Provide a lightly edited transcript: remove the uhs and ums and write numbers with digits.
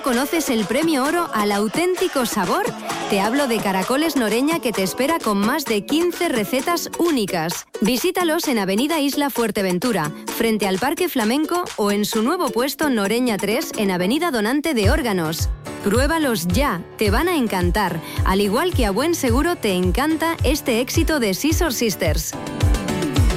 conoces el premio Oro al auténtico sabor? Te hablo de Caracoles Noreña, que te espera con más de 15 recetas únicas. Visítalos en Avenida Isla Fuerteventura, frente al Parque Flamenco, o en su nuevo puesto Noreña 3 en Avenida Donante de Órganos. Pruébalos ya, te van a encantar, al igual que a buen seguro te encanta este éxito de Scissor Sisters.